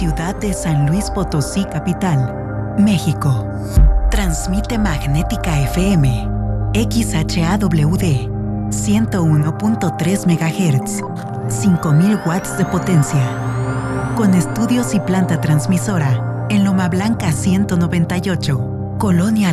ciudad de San Luis Potosí, capital, México. Transmite Magnética FM, XHAWD, 101.3 MHz, 5000 watts de potencia. Con estudios y planta transmisora en Loma Blanca 198, Colonia